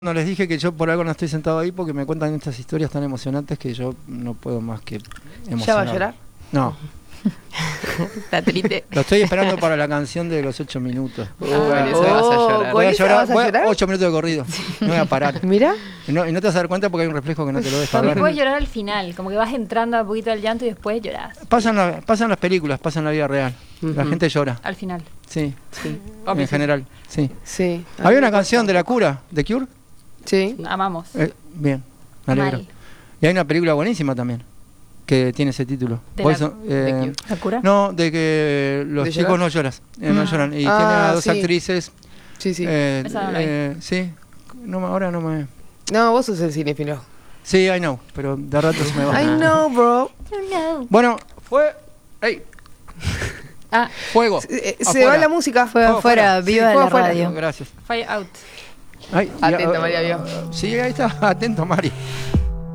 No les dije que yo por algo no estoy sentado ahí porque me cuentan estas historias tan emocionantes que yo no puedo más que emocionar. ¿Ya va a llorar? No. Está triste. Lo estoy esperando para la canción de los 8 minutos. Con esa vas a llorar. Voy a llorar, ¿Vas a llorar? 8 minutos de corrido. No voy a parar. Mira. Y no te vas a dar cuenta porque hay un reflejo que no te lo deja ver. Puedes llorar al final, como que vas entrando a poquito al llanto y después llorás. Pasan las películas, pasan la vida real. La gente llora. Al final. Sí, Sí. en general. Sí. Sí. Había una canción de La Cura, de Cure. Sí. Amamos. Bien, me alegro. Mal. Y hay una película buenísima también que tiene ese título. ¿De Por la- eso, de Cure? ¿La cura? No, de que los ¿De chicos llorar? no lloran. Y tiene Ah, a dos sí. actrices. Sí, sí. Esa no la vi. Sí, ahora no me... No, vos sos el cinéfilo. Sí, I know, pero de rato se me va. I know, bro. Bueno, fue... ¡Ey! Ah, Fuego. Se Afuera. va la música. Fue afuera, viva fue la afuera. radio. Gracias. Fire Out. Ay, Atento, María, vio. Sí, ahí está, atento, Mari.